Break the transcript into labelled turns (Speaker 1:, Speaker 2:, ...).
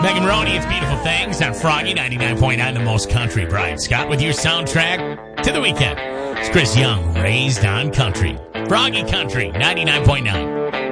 Speaker 1: Megan Roney, it's Beautiful Things on Froggy 99.9, the most country. Brian Scott with your soundtrack to the weekend. It's Chris Young, Raised on Country. Froggy Country 99.9.